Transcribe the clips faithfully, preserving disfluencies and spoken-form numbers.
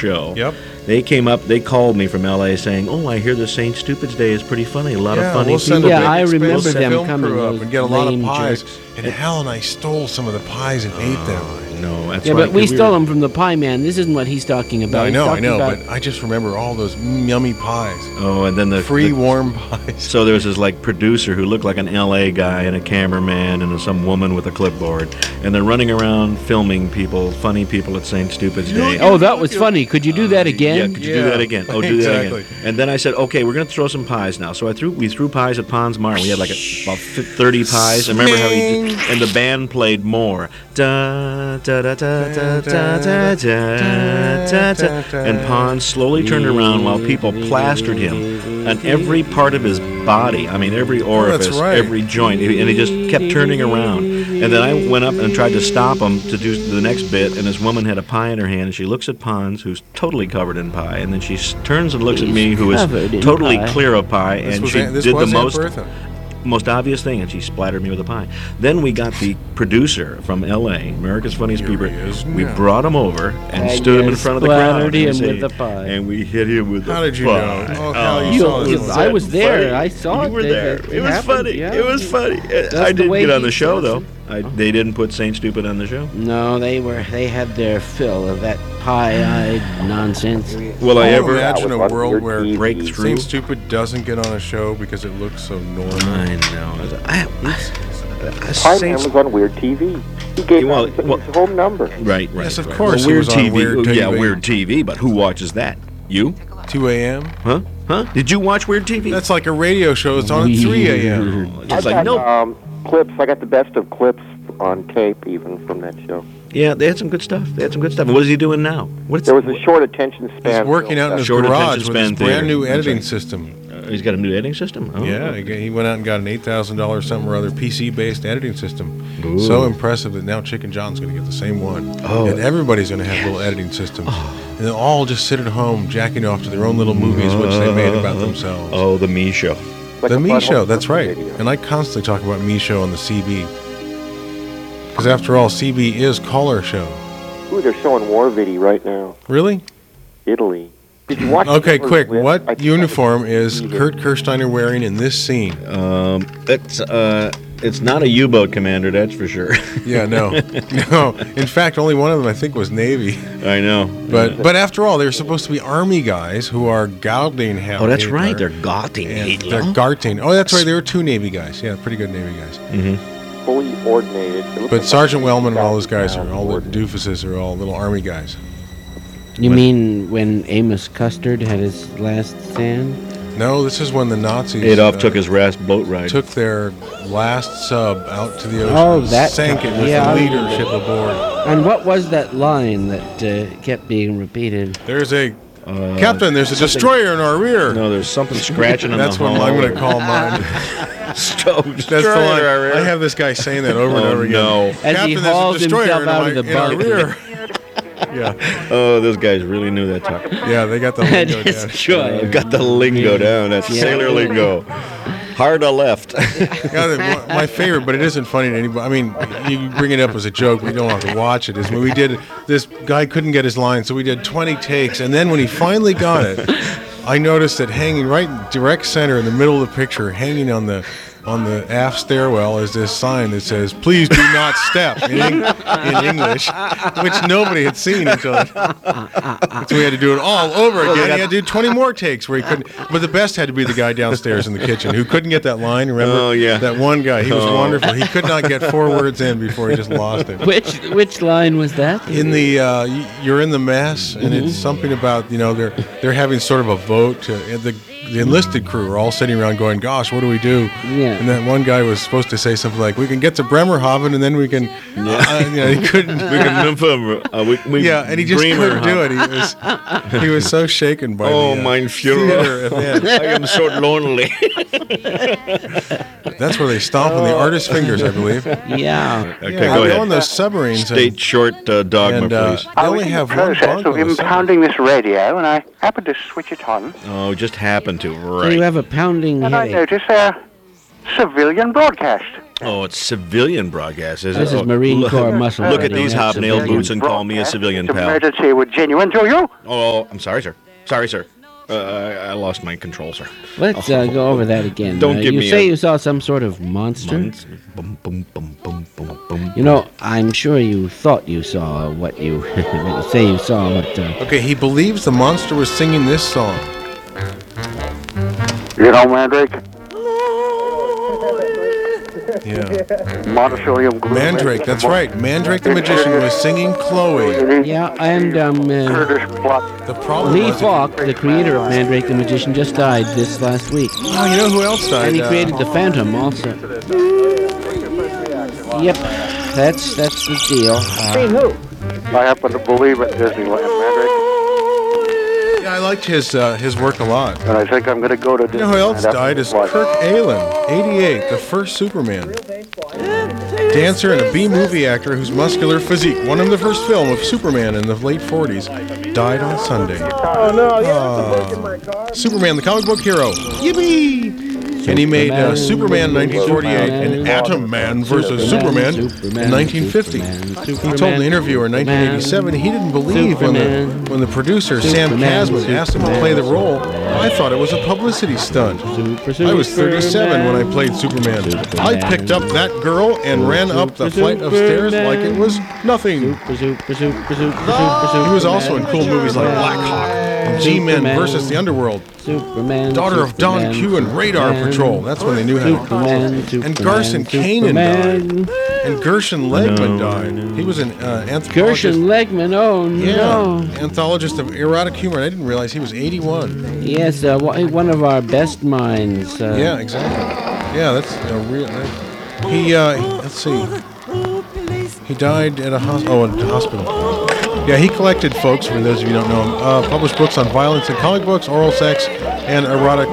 show. Yep. They came up, they called me from L A saying, oh, I hear the Saint Stupids Day is pretty funny. A lot yeah, of funny we'll send people. a big Yeah, I remember expensive them film coming, crew up those and get a lot of lame pies. jerks. And Hal and I stole some of the pies and ate them. No, that's Yeah, right. but we 'cause stole were- them from the Pie Man. This isn't what he's talking about. No, I He's know, I talking know, about- but I just remember all those yummy pies. Oh, and then the Free the- warm pies. So there was this like producer who looked like an L A guy and a cameraman and some woman with a clipboard, and they're running around filming people, funny people at Saint Stupid's Day. Oh, that was funny. Could you do that Yeah, again? could you do Yeah, that again? Oh, do exactly. that again. And then I said, okay, we're going to throw some pies now. So I threw, we threw pies at Pons Mar. We had like a, about thirty pies. I remember how he did, and the band played more. Da da da da da da da da da da. And Pons slowly turned around while people plastered him on every part of his body. I mean, every orifice, right. every joint, and he just kept turning around. And then I went up and tried to stop him to do the next bit, and this woman had a pie in her hand, and she looks at Pons, who's totally covered in pie, and then she s- turns and looks at me, who is covered in totally pie. clear of pie, This and was she Aunt- this did was the Aunt most Bertha. most obvious thing, and she splattered me with a pie. Then we got the producer from L A, America's Funniest Here People. he is We now. brought him over and, And stood him you in front of the crowd. splattered him and with say- the pie. And we hit him with the How did you pie. know? Oh, Hal, you You- saw you- this. I was there. Funny. I saw you it. were It- there. it It, was happened, funny. yeah. It was funny. That's I the didn't way get on he the show, says though. it. I, they didn't put Saint Stupid on the show. No, they were. They had their fill of that pie-eyed nonsense. Will I Can you ever imagine a world where break through? Saint Stupid doesn't get on a show because it looks so normal? I know. I, I, Pie Saint- Man was on Weird T V. He gave Well, out his well- home number. Right, right. Yes, of right. course Well, he weird was on T V. Weird Yeah, T V. Weird T V. But who watches that? You? two a.m. Huh? Huh? Did you watch Weird T V? That's like a radio show. It's on at three a.m. It's I like got no. um, clips. I got the best of clips on tape, even from that show. Yeah, they had some good stuff. They had some good stuff. What is he doing now? What's There was a short attention span. He's working out in his Short garage attention with his span brand theater. new That's editing right. system. Uh, he's got a new editing system. Oh. Yeah, he got- he went out and got an eight thousand dollars something or other P C-based editing system. Ooh. So impressive that now Chicken John's going to get the same one. Oh. And everybody's going to have little editing systems. And they'll all just sit at home jacking off to their own little movies which they made about themselves. Oh, the Me Show. Like the a Me butthole Show, that's right. video. And I constantly talk about Me Show on the C B. Because after all, C B is Caller Show. Ooh, they're showing War Vidi right now. Really? Italy. Did you watch? Okay, Hitler's quick. List? I What think that was uniform is easy. Kurt Kirsteiner wearing in this scene? Um, it's uh, it's not a U-boat commander, that's for sure. Yeah, no. No. In fact, only one of them, I think, was Navy. I know. But but after all, they're supposed to be Army guys who are gouging Hitler. Oh, that's right. They're gotting and Hitler. They're garting. Oh, that's right. They were two Navy guys. Yeah, pretty good Navy guys. fully ordinated. It looked But like Sergeant a- Wellman and all those guys are all the Coordinated. doofuses are all little Army guys. You mean when Amos Custard had his last stand? No, this is when the Nazis Adolf uh, took his last boat ride. took their last sub out to the ocean. Oh, and that sank it time. with Yeah. the leadership aboard. And what was that line that uh, kept being repeated? There's a Uh, Captain. There's a destroyer in our rear. No, there's something scratching in That's the what hull. I'm going to call mine. Stove That's the line. destroyer. I have this guy saying that over and Oh, over again. no. As he Captain, there's a hauls destroyer himself in out my- of the in our bunk. rear. Yeah, Oh, those guys really knew that talk. yeah, they got the That lingo is down. good. Uh, got the lingo down. That's Yeah. sailor lingo. Hard a left. Yeah, the- my favorite, but it isn't funny to anybody. I mean, you bring it up as a joke. We don't have to watch it. Is when we did this guy couldn't get his line, so we did twenty takes, and then when he finally got it, I noticed that hanging right direct center in the middle of the picture, hanging on the on the aft stairwell, is this sign that says "Please do not step" in, Eng- in English, which nobody had seen until. So we had to do it all over again. He had to do twenty more takes where he couldn't. But the best had to be the guy downstairs in the kitchen who couldn't get that line. Remember? Oh, yeah. That one guy. He was Oh. wonderful. He could not get four words in before he just lost it. Which which line was that? In the uh, y- you're in the mess, and it's something about you know they're they're having sort of a vote. To, and the the enlisted crew are all sitting around going, "Gosh, what do we do?" Yeah. And that one guy was supposed to say something like, "We can get to Bremerhaven, and then we can." Uh, you know, he couldn't. we can uh, we, we Yeah, and he just Bremer, couldn't do it. He was he was so shaken by Oh, the uh, mein theater Führer. event. I am so lonely. That's where they stomp on the artist's fingers, I believe. Yeah. Okay, Yeah, go they ahead. own those submarines. and- State short uh, dogma, and uh, please. they I was only in have the one process bunk of on the submarine. impounding this radio, and I happened to switch it on, Oh, just happened to. So Right. you have a pounding and I headache. noticed a civilian broadcast. Oh, it's civilian broadcast, is it? This is Oh, Marine look, Corps muscle. Look at They these have hobnail civilian boots and call me a civilian, It's pal. emergency with genuine to you. Oh, I'm sorry, sir. Sorry, sir. Uh, I, I lost my control, sir. Let's uh, go over that again. Don't uh, give you me say a- you saw some sort of monster? Months. Boom, boom, boom, boom, boom, boom. You know, I'm sure you thought you saw what you, what you say you saw, but uh, Okay, he believes the monster was singing this song. You know, Mandrake? Yeah. Monosodium glutamate. Mandrake, that's right. Mandrake the magician was singing Chloe. yeah, and um, uh, Kurdish plot. The problem Lee was, Falk, the creator of Mandrake the Magician, just died this last week. oh, you know who else died? And he Uh, created the Phantom also. Yep, that's that's the deal. Uh, I happen to believe at Disneyland, Mandrake. yeah, I liked his uh, his work a lot. And I think I'm going to go to Disneyland. You know who else after died this is watch. Kirk Alyn, eighty-eight, the first Superman. Dancer and a B-movie actor whose muscular physique won him the first film of Superman in the late forties, died on Sunday. Oh no, Superman, the comic book hero. Yippee! And he made uh, Superman in nineteen forty-eight and Atom Man versus Superman in nineteen fifty. He told an interviewer in nineteen eighty-seven he didn't believe when the, when the producer, Sam Kasman, asked him to play the role. I thought it was a publicity stunt. I was thirty-seven when I played Superman. I picked up that girl and ran up the flight of stairs like it was nothing. He was also in cool movies like Black Hawk and G-Men versus the Underworld. Superman, Daughter of Don Superman, Q and Radar Superman, Patrol. That's when they knew how to call Superman, it. Superman, And Garson Kanin Superman. died. And Gershon Legman died. He was an uh, anthropologist. Gershon Legman, oh Yeah, no. anthologist of erotic humor. I didn't realize he was eighty-one. Yes, uh, wa- one of our best minds. Uh, Yeah, exactly. Yeah, that's a real. That, he, uh, he- let's see. He died at a hos- oh, at a hospital. Yeah, he collected, folks, for those of you who don't know him, uh, published books on violence in comic books, oral sex, and erotic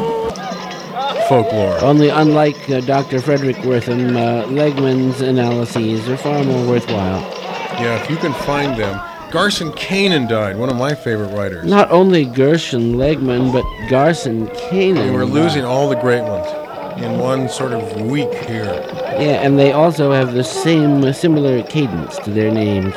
folklore. Only unlike uh, Doctor Frederick Wortham, uh, Legman's analyses are far more worthwhile. Yeah, if you can find them. Garson Kanin died, one of my favorite writers. Not only Gershon Legman, but Garson Kanin. We were losing all the great ones in one sort of week here. Yeah, and they also have the same uh, similar cadence to their names.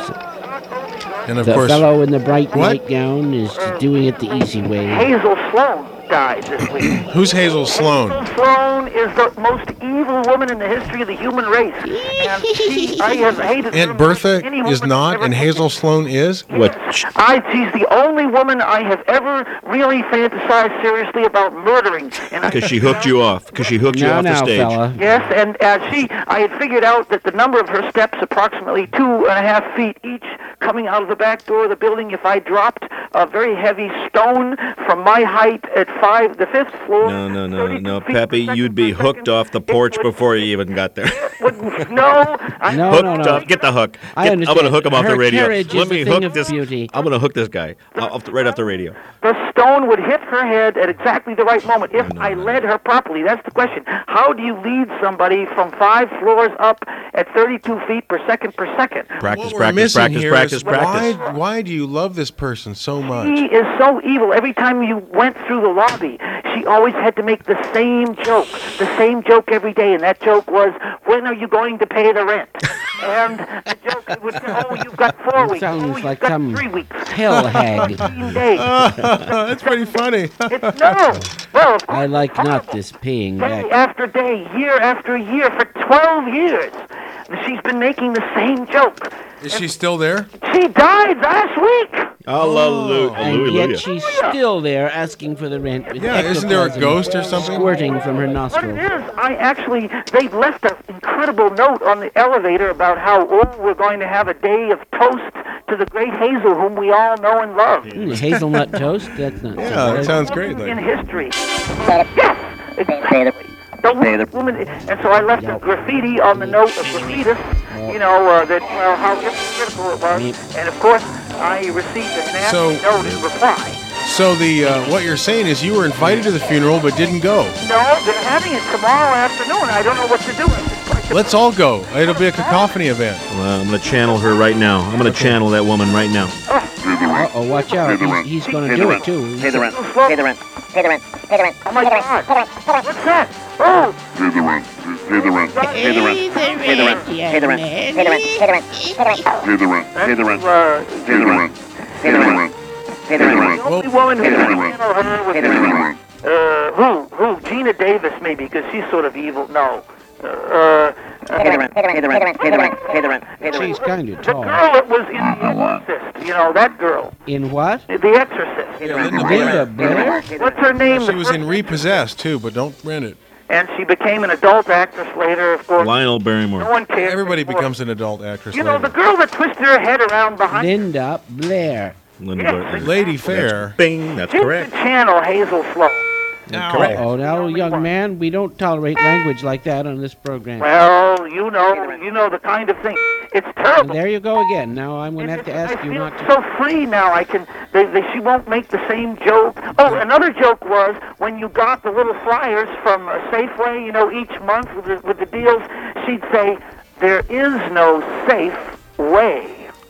And of The course, fellow in the bright What? nightgown is doing it the easy way. Hazel Sloan died this week. who's Hazel Sloan? Hazel Sloan is the most evil woman in the history of the human race. And she, I have hated her Aunt more Bertha than any is woman not, ever and did. Hazel Sloan is? What? I, she's the only woman I have ever really fantasized seriously about murdering. And I, Because she hooked you off. Because she hooked you Now, off the now, stage. fella. Yes, and uh, she, I had figured out that the number of her steps, approximately two and a half feet each, coming out of the back door of the building, if I dropped a very heavy stone from my height at five, the fifth floor. No, no, no, thirty-two no, feet per Peppy, second you'd be per hooked second, off the it porch would- before you even got there. would- no, I, No, hooked no, no. off. Get the hook. I Get- I'm understand. gonna hook him off Her the radio. carriage Let is me a thing hook of this. beauty. I'm gonna hook this guy uh, off the, right off the radio. the stone would hit her head at exactly the right moment if I led her properly. That's the question. How do you lead somebody from five floors up at thirty-two feet per second per second? Practice, What we're practice, missing practice, here practice, is practice. Why, why do you love this person so much? She is so evil. Every time you went through the lobby, she always had to make the same joke, the same joke every day, and that joke was, "When are you going to pay the rent?" And the joke would say, "Oh, you've got four weeks. Sounds Oh, you've like got some three weeks." hell hag. fifteen days. That's pretty funny. It's no. Well, of course, I like it's not horrible. this paying Day back. after day, year after year, for twelve years, she's been making the same joke. Is she still there? She died last week. Hallelujah. And Hallelujah. yet she's still there asking for the rent. With Yeah, isn't there a ectoplasm ghost or something? Squirting from her What it nostrils. is, I actually, they left an incredible note on the elevator about how, oh, we're going to have a day of toast to the great Hazel, whom we all know and love. Mm, hazelnut toast? That's not Yeah, so that bad. sounds great. In Like, history. Yes! Exactly. The wo- woman, and so I left a graffiti on the note of graffitis, you know, uh, that, well, how hypocritical it was. And of course, I received a nasty So- note in reply. so the uh, what you're saying is you were invited to the funeral but didn't go. No, they're having it tomorrow afternoon. I don't know what to do. I just like to- Let's all go. It'll be a cacophony event. Well, I'm gonna channel her right now. I'm gonna channel that woman right now. Uh-oh, watch out. He's, he's going to do it, too. Pay the rent. Pay the rent. Pay the rent. Pay the rent. Oh my God! What's that? Oh! Pay the rent. Pay the rent. Pay the rent. Pay the rent. Pay the rent. Pay the rent. Pay the rent. Pay the rent. Pay the rent. Pay the rent. Pay the rent. Pay the rent. The only woman who can handle her with the uh, who? Who? Gina Davis, maybe, because she's sort of evil. No. Uh, uh, Pay the rent. Pay the rent. Pay the rent. Pay the rent. Pay the rent. She's kind of the tall. girl that was in The Exorcist. You know, that girl. In what? The Exorcist. Yeah, Linda Linda Blair. Blair? What's her name? She The was first- in Repossessed too, but don't rent it. And she became an adult actress later, of course. Lionel No Barrymore. one cares. Everybody anymore. becomes an adult actress. You know, later. the girl that twisted her head around behind. Linda Blair. Linda Yes. Blair. Lady Fair. Bing, that's She's the correct. channel Hazel Sloan. Correct. Oh, now, young man, we don't tolerate language like that on this program. Well, you know, you know the kind of thing. It's And terrible. there you go again. Now I'm going to have to It's- ask I you feel not to. so free now. I can. They, they, she won't make the same joke. Oh, another joke was when you got the little flyers from uh, Safeway. You know, each month with the, with the deals, she'd say, "There is no safe way."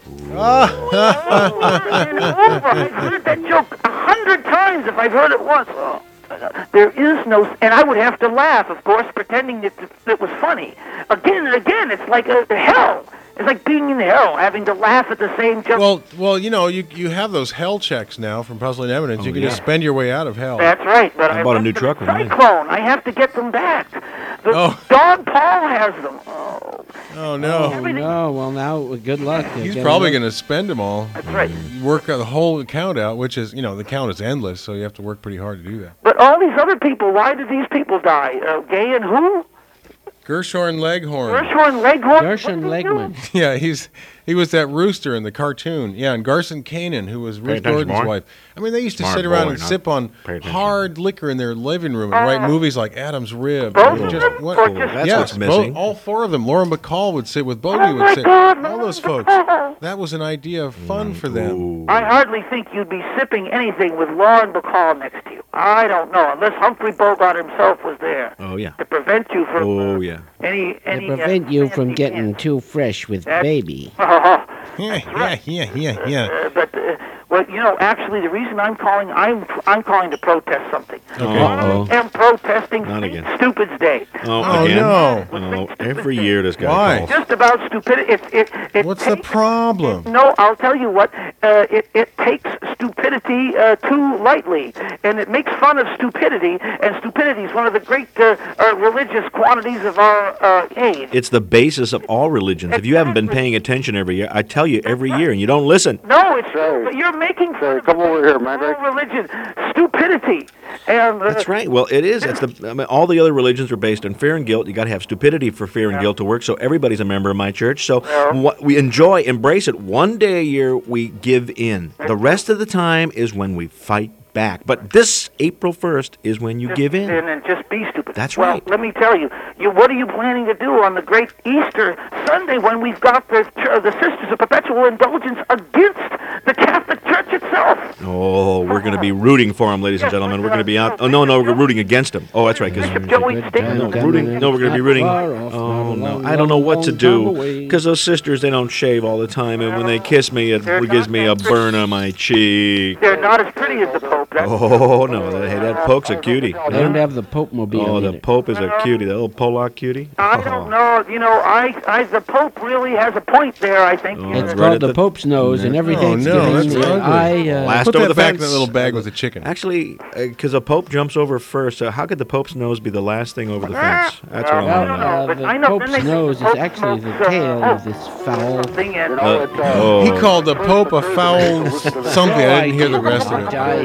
Over and over. I've heard that joke a hundred times if I've heard it once. Oh. There is no, and I would have to laugh, of course, pretending that it was funny. Again and again, it's like a, a hell. It's like being in hell, having to laugh at the same joke. Well, well, you know, you you have those hell checks now from Puzzling Evidence. Oh, you can yeah. just spend your way out of hell. That's right, but I I bought a left new them truck in with me. Cyclone. I have to get them back. The Oh. dog Paul has them. Oh, Oh no, Oh, no. Well, now, good luck. he's probably going to spend them all. that's right. You work the whole account out, which is, you know, the count is endless, so you have to work pretty hard to do that. But all these other people, why did these people die? Uh, Gay and who? Gershorn Leghorn. Gershwin Leghorn? Gershon What did he do? Legman. Yeah, he's he was that rooster in the cartoon. Yeah, and Garson Kanin, who was Ruth attention, Gordon's boy. wife. I mean, they used to Smart sit around boy, and not sip on pay attention. hard liquor in their living room and write movies like Adam's Rib. Both and of just- them? what- Or just- That's yes, what's missing. both- all four of them. Laura McCall would sit with Bogey Oh, would my sit. God, All those folks. That was an idea of fun for them. Ooh. I hardly think you'd be sipping anything with Lauren Bacall next to you. I don't know, unless Humphrey Bogart himself was there Oh, yeah. to prevent you from Oh, uh, yeah. any To any prevent uh, you from fancy getting pants. too fresh with That- baby. Oh, Yeah, yeah, yeah, yeah, yeah. Uh, but uh, well, you know, actually, the reason I'm calling, I'm I'm calling to protest something. Uh-oh. I am protesting Not Saint again. Stupid's Day. Oh, Oh, again? no. Oh, every year this guy Why? calls. Just about stupidity. It, it, it What's the takes- problem? No, I'll tell you what. Uh, it it takes stupidity uh, too lightly, and it makes fun of stupidity. And stupidity is one of the great uh, uh, religious quantities of our uh, age. It's the basis of all religions. If you haven't been paying attention every year, I tell you every year, and you don't listen. No, it's Say, but you're making fun say, of come the over here, whole Mandrake. religion, stupidity, and uh, That's right. Well, it is. That's the. I mean, all the other religions are based on fear and guilt. You got to have stupidity for fear and guilt to work. So everybody's a member of my church. So what we enjoy, embrace it. One day a year we give in. The rest of the time is when we fight back. But this April first is when you give in. and, and just be stupid. That's well, right. let me tell you, you, what are you planning to do on the great Easter Sunday when we've got the ch- the Sisters of Perpetual Indulgence against the Catholic Church itself? Oh, we're going to be rooting for them, ladies and gentlemen. We're going to be out. Oh no, no, we're rooting against them. Oh, that's right. Because Bishop Joey Good Stinson. time No, coming rooting- in, no, we're gonna be not rooting- far off, Oh not a no, long, I don't know what long to time do away. because those sisters they don't shave all the time, and when they kiss me, it gives me a burn on my cheek. They're not as pretty as the Pope. That's Oh no, that, hey, that Pope's a cutie. They don't have the Pope mobile Oh, the either. Pope is a cutie, the little Polak cutie. I don't know. You know, I, I, the Pope really has a point there. I think. Oh, You know, It's right called at the, the- Pope's nose, and every Oh, no, Thanksgiving that's uh, ugly. I uh, Last Put over that the back in fence. that little bag with the chicken. Actually, because the Pope jumps over first, so how could the Pope's nose be the last thing over the fence? That's what I well, want to know. uh, but the I know, then Pope's they say nose the is Pope's actually the nose, uh, tail oh, of this foul. something and You know, it's, uh, Oh, He called the Pope a foul something. I didn't hear the rest of it. I,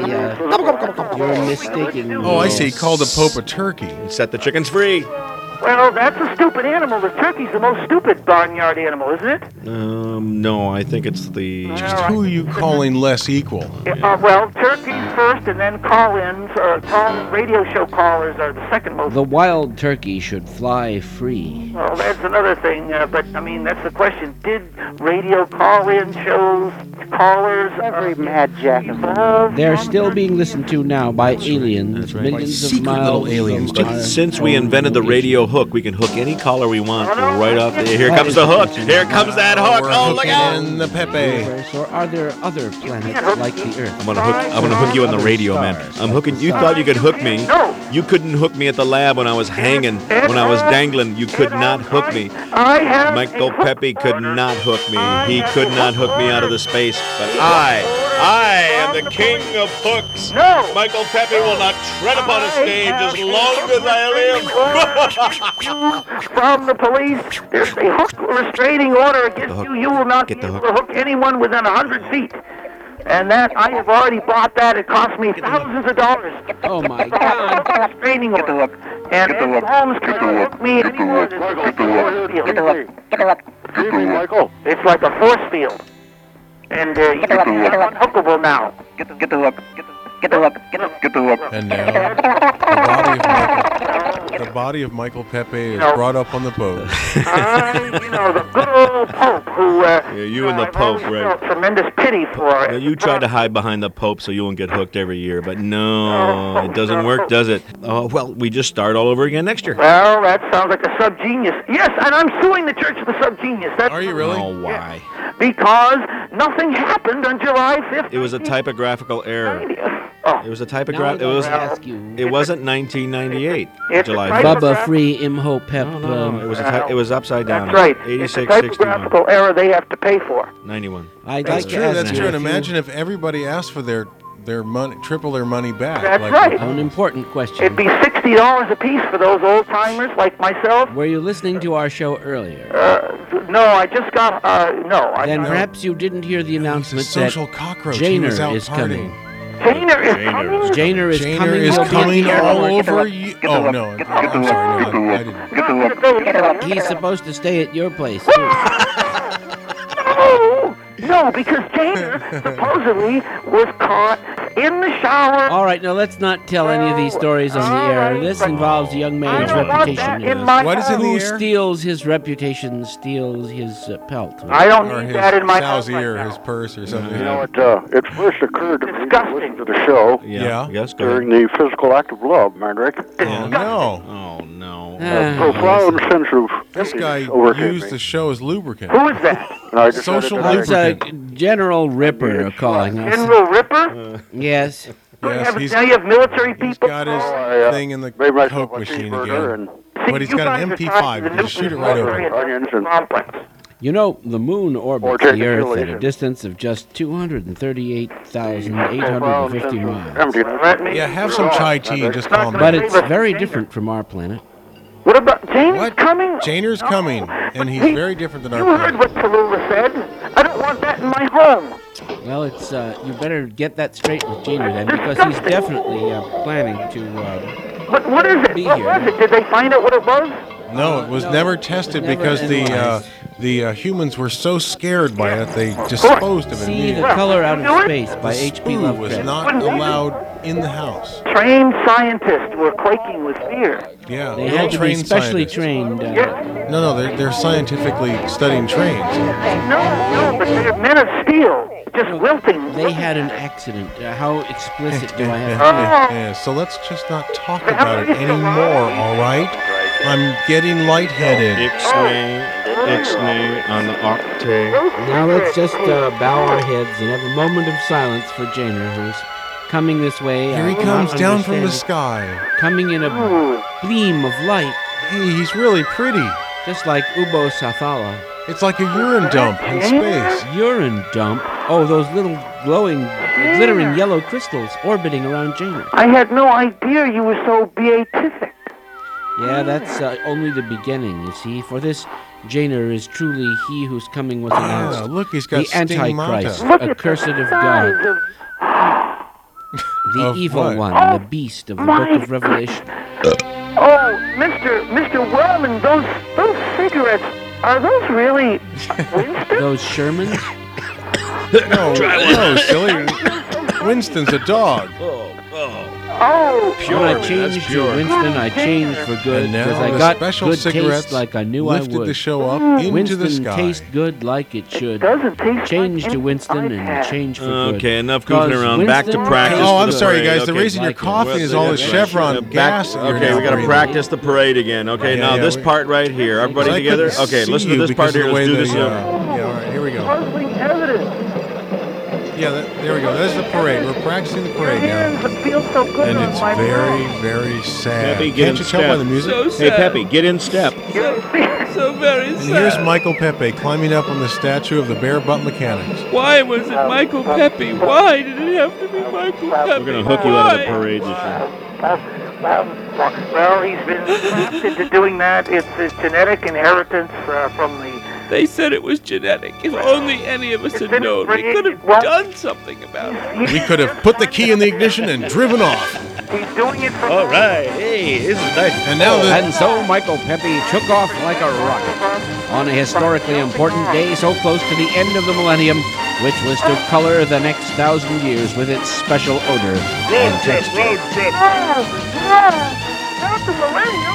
uh, you're mistaken. Oh, I see. He called the Pope a turkey. set the chickens free. Well, that's a stupid animal. The turkey's the most stupid barnyard animal, isn't it? Um, no, I think it's the. Just who are you calling less equal? Uh, well, turkeys first, and then call-ins, or call radio show callers are the second most. The wild turkey should fly free. Well, that's another thing. Uh, but I mean, that's the question. Did radio call-in shows, callers, Every uh, mad jack is evolve? They're still being listened to now by aliens, That's right. millions By of secret miles little aliens. from But our since we own invented the location. radio hook, we can hook any caller we want Oh, no. right off the. Here That comes is the hook. interesting. Here comes that hook. We're Oh, look hooking out! in the Pepe. Universe, or are there other planets like the Earth? I'm gonna hook. I'm gonna hook you with on the radio, man. I'm hooking. You thought you could hook me. No. You couldn't hook me at the lab when I was hanging, when I was dangling. You could not hook me. I have Michael a hook Pepe could order. not hook me. I He have could a not hook hook me out of order. the space. But I, I am the king of hooks. No. Michael Pepe will not tread upon a stage as long as I live. From the police, there's a hook restraining order against hook. you. You will not Get be the able to hook anyone within a hundred feet. And that I have already bought that. It cost me thousands of dollars. Oh my God. Restraining order. Get the hook. And Ed Holmes can hook me anymore than the force field. Get the hook. Get the hook. Excuse me, Michael. It's like a force field. And uh, you're unhookable now. Get the, get the hook. Get the, get the hook. Get the, get the hook. And now, the body of Michael, the body of Michael Pepe is know- brought up on the boat. Uh, you know, the good old Pope who, uh, Yeah, you and the I've Pope, always right. felt tremendous pity for. Now, you try to hide behind the Pope so you won't get hooked every year, but no, it doesn't work, does it? Oh, well, we just start all over again next year. Well, that sounds like a sub-genius. Yes, and I'm suing the Church of the Sub-Genius. That's Are you really? Oh, why? because nothing happened on July fifth. It was a typographical error. Oh, It was a Now typograph. I It was. gotta ask you. It wasn't nineteen ninety-eight, It's a July type- fifth. Bubba Free Imhotep. No, no, um, no. It was a ty- it was upside down. that's right. It's a eighty-six, sixty-one, typographical error they have to pay for. ninety-one. I'd That's like to true. ask That's you true. And if you- imagine if everybody asked for their their money, triple their money back. That's like right. An important question. It'd be sixty dollars a piece for those old timers like myself. Were you listening to our show earlier? Uh, no, I just got. Uh, no, I. Then I- perhaps you didn't hear the He's a announcement social that cockroach. He was Janer out is partying. coming. Janer is Janer. coming. Janer is Janer coming. is He'll be coming here. all over you. Oh no! I'm sorry. No, I, I didn't. Get the hook. He's supposed to stay at your place too. No, no, because Janer supposedly was caught in the shower. All right, now let's not tell any of these stories on the air. This involves a young man's I don't want that reputation. in my What is in the Who air? steals his reputation steals his uh, pelt. I don't Or need his that in my house Sow's right ear, now. his purse, or something. You know, it, uh, it first occurred to me to Disgusting. listen to the show Yeah. Yeah. Yes. Go ahead. during the physical act of love, Mandrake. Oh no! Oh no. Uh, A profound sense of This guy emptiness overcame used me. the show as lubricant. Who is that? And I decided Social that I- It's a General Ripper calling us. General Ripper? Yes. Do you Yes, have, he's, now you have military he's people? got his Oh, I, uh, thing in the made myself Coke a machine cheeseburger again. and See, But he's you got an guys M are P talking five. to You the just shoot it nuclear right over. warfare Onions and- complex. You know, the moon orbits Or take the Earth at a affiliation. distance of just two hundred thirty-eight thousand eight hundred profound fifty sense of miles. emptiness. Let me- Yeah, have some chai tea and just calm But down. it's very different from our planet. What about Jane's What? coming? Janer's coming, and he's He- very different than our You heard planet. what Tallulah said. I don't want that in my home. Well, it's uh, you better get that straight with Janer then, because he's definitely uh, planning to. Uh, But what is it? Be What here. was it? Did they find out what it was? No, it was No, never tested never because the uh, analyzed. the uh, humans were so scared by it they disposed of it. See the immediately. Color Out Do of it. Space by The H P spoo was Lovecraft. not allowed in the house. Trained scientists were quaking with fear. Yeah, They little had to be trained specially scientists. trained. Uh, Yes. No, no, they're, they're scientifically studying trains. No, no, but they're men of steel, just wilting. They had an accident. Uh, how explicit do I have? Oh. Yeah, so let's just not talk about it anymore, all right? I'm getting lightheaded. Ixnay, Ixnay on the octave. Now let's just uh, bow our heads and have a moment of silence for Janer, who's coming this way. Here he I comes cannot down from the understand sky. it. Coming in a Ooh. gleam of light, Hey, he's really pretty. just like Ubo Sathala. It's like a urine dump in space. Urine dump. Oh, those little glowing, glittering yellow crystals orbiting around Janer. I had no idea you were so beatific. Yeah, that's uh, only the beginning, you see. For this, Janer is truly he who's coming was Ah, announced. look, he's got The Antichrist, stigmata. Look a at cursed the of God, size of- the Of evil what? one, Oh, the beast of the my book of Revelation. Oh, Mister Mister Wellman, those those cigarettes, are those really Winston? Those Shermans? No, no, silly. Winston's a dog. Oh, Pure, When I man, changed that's to pure. Winston, I changed for good And now because I the got special good cigarettes taste like I knew I lifted would. the show up into Winston the sky. tastes good like it should. doesn't taste Change like to any Winston I've and had. change for good. Okay, enough goofing 'Cause around. Back to Winston practice. Oh, for I'm the sorry, parade. guys. The Okay. reason you're Like it. coughing is all this That's Chevron right. gas. Back, that you're okay, now we got to breathing. practice the parade again. Okay, Yeah, now yeah, this we- part right here. Everybody I together? couldn't Okay, see listen to you this part because here. of the Let's way do this. the, uh, uh, yeah, all right, here we go. Puzzling evidence. Yeah, that, there we go. There's the parade. We're practicing the parade now. It feels so good And on it's my very, brain. very sad. Peppy, get Can't in you tell by step. the music? So Hey, sad. Peppy, get in step. So very And sad. here's Michael Pepe climbing up on the statue of the Bear Butt Mechanics. Why was it Michael Pepe? Why did it have to be Michael Pepe? We're going to hook you out of the Why? parade this year. Well, well, he's been trapped into doing that. It's a genetic inheritance uh, from the. They said it was genetic. If only any of us It's had been known, we created- could have well- done something about it. We could have put the key in the ignition and driven off. He's doing it from. All right. Hey, this is nice. And now the And so Michael Pepe took off like a rocket on a historically important day so close to the end of the millennium, which was to color the next thousand years with its special odor and texture. Not the millennium.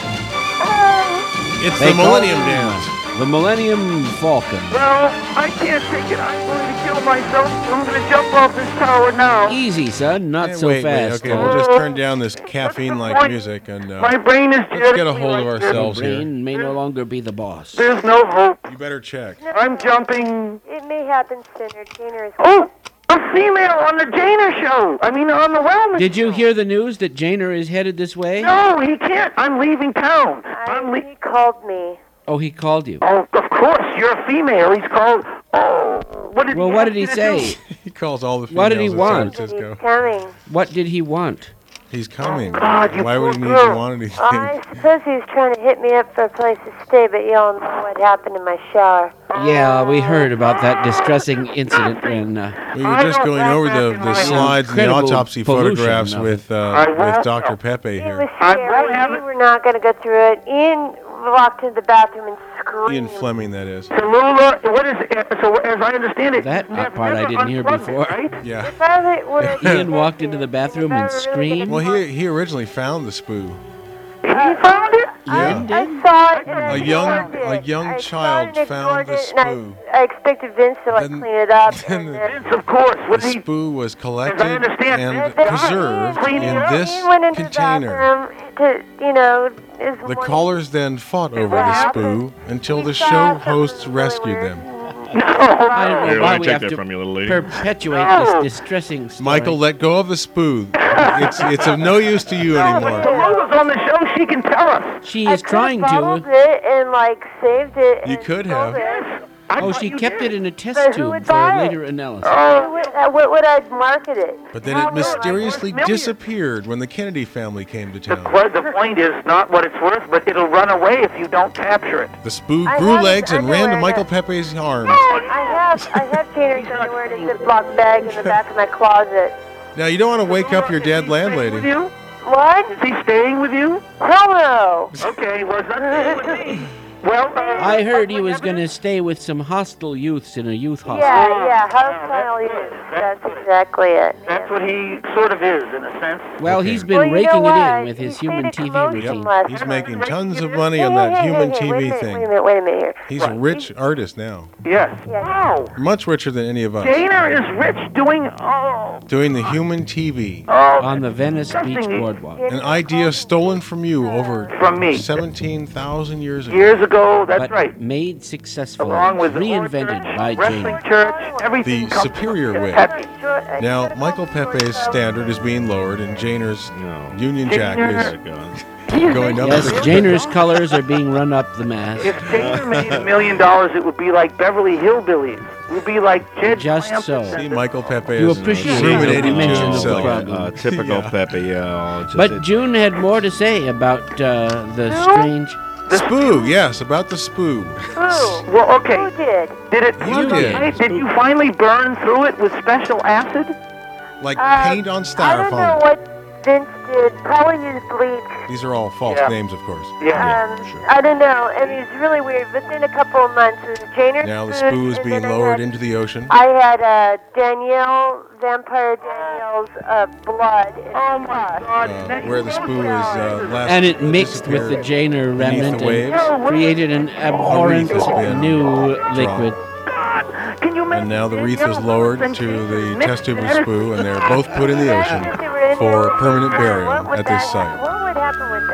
it's They the call Millennium it Dance. The Millennium Falcon. Well, I can't take it. I'm going to kill myself. I'm going to jump off this tower now. Easy, son. Not Hey, so wait, fast. wait, okay, uh, we'll just turn down this caffeine-like music and uh, My brain is let's get a hold of genetically like ourselves here. brain may no longer be the boss. this. There's no hope. You better check. I'm jumping. It may happen sooner. Janer is. Oh, a female on the Janer show. I mean, on the wellness. Did you show. hear the news that Janer is headed this way? No, he can't. I'm leaving town. I'm I, le- he called me. Oh, he called you. Oh, of course. You're a female. He's called. Oh, what did? Well, he what ask did he you to say? do? He calls all the females What did he in want? San That he's Francisco. coming. What did he want? He's coming. God, you Why would he poor need to girl. want anything? I suppose he was trying to hit me up for a place to stay, but y'all know what happened in my shower. Yeah, we heard about that distressing incident when uh, We were just going over the, the slides and the Incredible autopsy pollution photographs of it. with I uh, won't with Doctor know. Pepe It here. was I won't scary. have We it. were not going to go through it. Ian walked into the bathroom and screamed. Ian Fleming, that is. Tallulah, what is it? So, as I understand it, That you have part I never didn't hear unplugged it, before. right? Yeah. If I were- Ian walked into the bathroom and screamed. Well, he he originally found the spoo. He found it? Yeah. I saw it. And I A young- ignored a it. young I saw child it and found the ignored it, and spoo. I, I expected Vince to like Then- clean it up. then and the- then- Vince, of course. The What he? spoo was collected understand, and Then preserved Ian- in Ian this went into container. The bathroom to, you know, his The morning- callers then fought over the spoo until the saw show something hosts really rescued weird. them. I don't know Here, why let me we take have that to from you, little lady. perpetuate No. this distressing story. Michael, let go of the spoo. It's it's of no use to you anymore. Tallulah's on the show. She can tell us. She I is could've trying bottled to. it and like saved it. You and could sold have. it. I Oh, thought she you kept did. it in a test But who tube would for buy it? later analysis. Who would- uh, what would I market it? But then Oh, it no, mysteriously like worth millions. disappeared when the Kennedy family came to The, town. qu- the point is not what it's worth, but it'll run away if you don't capture it. The spoo I grew have legs his and ran to underwear Michael that- Pepe's arms. I have I have Tanner's underwear in a Ziploc bag in the back of my closet. Now, you don't want to wake up your dead Is he staying with landlady. you? What? Is he staying with you? Hell no. Okay, well, it's not staying with me. Well, uh, I heard he was going to stay with some hostile youths in a youth hostel. Yeah, yeah, hostile youth. That's exactly it. That's what he sort of is, in a sense. Well, Okay. he's been Well, you know raking it what? in with his He human stayed T V at Commotion routine. last He's night. making tons of money Hey, on hey, that hey, human hey, T wait a V minute, thing. Wait a minute, wait a minute here. He's a rich artist now. Yes. Yeah. Wow. Much richer than any of us. Janer is rich doing, oh, Doing the human T V. oh, On the Venice Beach Something- Boardwalk. An idea stolen from you over From me. seventeen thousand years ago. years ago, that's But right. made successful, Along with the reinvented church, by wrestling Janer. church, everything The comes superior from way. Pepe. Now, Michael Pepe's standard is being lowered, and Janer's No. Union Jack There is it goes. going up. Yes, Janer's colors are being run up the mast. If Janer made a million dollars, it would be like Beverly Hillbillies. It would be like Jed Just Clampett so. and See, the- Michael Pepe You is appreciate ruminating the to dimension of the himself. problem. Uh, typical Yeah. Pepe, yeah. Just But it- June had more to say about uh, the strange. Spoo, yes, about the spoo. Who? Well, okay. Who did? Did it? You did. Hey, did you finally burn through it with special acid? Like Uh, paint on I don't know styrofoam. what Vince did. Probably used bleach. These are all false Yeah. names, of course. Yeah. Um, I don't know. I mean, it's really weird. Within a couple of months, it was Janer's Now the food, spoo is and being then I lowered had- into the ocean. I had uh, Danielle, Vampire Danielle's uh, blood. In Oh the my pot. God! Uh, That- where the spoo is uh, last And it mixed with the disappeared. Janer beneath remnant the waves. and created an abhorrent has been new drawn. liquid. God, can you And now the wreath is lowered to the test tube of spoo, and they're both put in the ocean I guess they were in for there. permanent burial What would at this that- site. What would happen with that?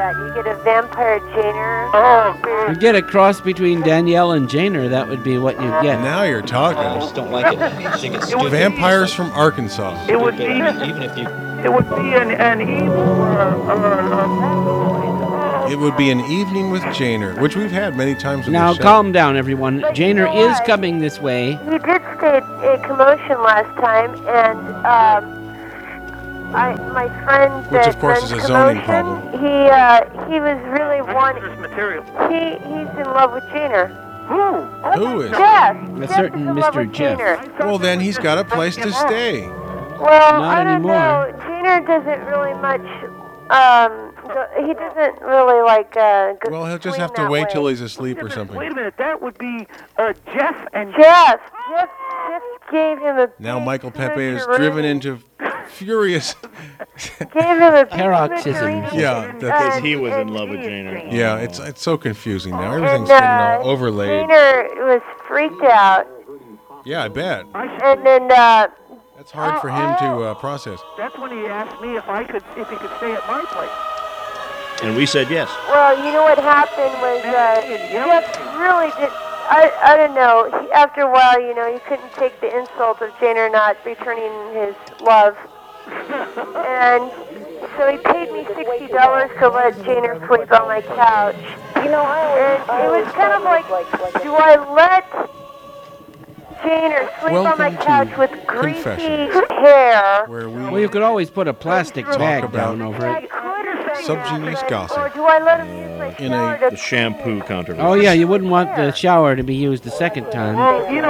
that. You get a vampire Janer. Oh, good. You get a cross between Danielle and Janer, that would be what you get. Now you're talking. I just don't like it. I think it's stupid. Vampires from Arkansas. It would be, Even if you... it would be an, an evil or, or, or, It would be an evening with Janer, which we've had many times on Now the show. calm down, everyone. But you Janer know is what? coming this way. He did stay at Commotion last time, and um, I, my friend Which, that of course, runs is a zoning Commotion, problem. He uh, he was really wanting. dangerous material. He he's in love with Janer. Who? Who is? Jeff. A Jeff certain is in love Mister with Jeff. Janer. Well, then he's got a place to stay. Well, Not I don't anymore. know. Janer doesn't really much. Um, go, he doesn't really like. Uh, go Well, he'll just swing have to that wait way. till he's asleep or something. Wait a minute, that would be uh, Jeff and Jeff. Jeff. Jeff gave him a. Now big Michael Pepe is smisheroonie- driven into furious. Gave him a big Paroxysm. smisheroonie, Yeah, that's- and- he was in and love with he- Janer. Yeah, it's it's so confusing now. Everything's And, getting uh, all overlaid. Janer was freaked out, Yeah, I bet. and then uh, That's hard for him to uh, process. That's when he asked me if I could, if he could stay at my place. And we said yes. well, you know what happened was uh, Jeff really did. I I don't know. He, after a while, you know, he couldn't take the insult of Janer not returning his love, and so he paid me sixty dollars to let Janer sleep on my couch. You know, and it was kind of like, do I let Janer sleep on my Welcome to couch with greasy Confessions, hair? where Well, we you could always put a plastic Talk bag about down over it. subgenius Or gossip. do I let him use my in shower a- to The shampoo controversy. Oh, yeah, you wouldn't want the shower to be used the second time. Well, you know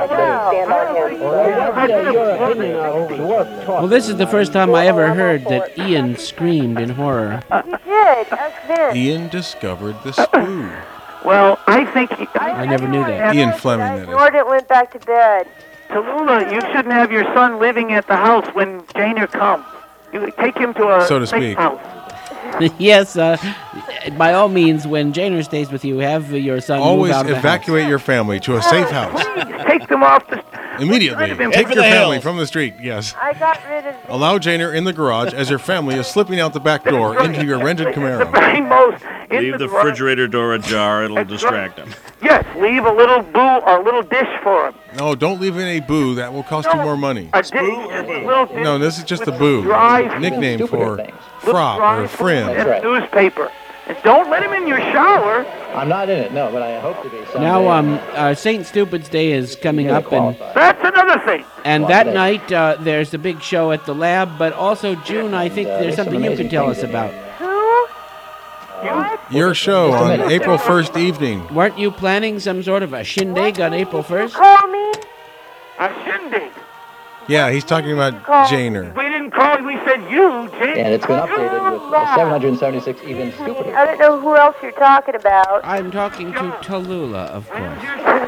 what? Well, this is the first time I ever heard that Ian screamed in horror. He did. Ask Vince. Ian discovered the spoo. Well, I think he, I never knew that. Ian Fleming, I that is. ignored it and went back to bed. Tallulah, you shouldn't have your son living at the house when Janer comes. You take him to a So to safe speak. house. Yes, uh, by all means, when Janer stays with you, have your son move Always out of the evacuate your family to a safe house. Take them off the... Immediately. Head Take for your the family hills. from the street, yes. I got rid of Allow Janer in the garage as your family is slipping out the back door into your rented The Camaro. very most... in Leave the garage. refrigerator door ajar. It'll That's distract him. Yes, leave a little boo or a little dish for him. No, don't leave in a boo. That will cost you more money. A dish, little dish No, this is just a with boo. dry- Nickname for little frop dry or food friend. and newspaper. And don't let him in your shower. I'm not in it, no, but I hope to be someday. Now, um, uh, Saint Stupid's Day is coming up, and That's another thing. and that night uh, there's a big show at the lab. But also June, I think there's something you could tell us about. who? What? Your show on April first evening. Weren't you planning some sort of a shindig on April first? Call me? A shindig. Yeah, he's talking about Janer. We didn't call, we said you, Jane. And it's been updated with seven hundred seventy-six even stupider. I don't know who else you're talking about. I'm talking to Tallulah, of course.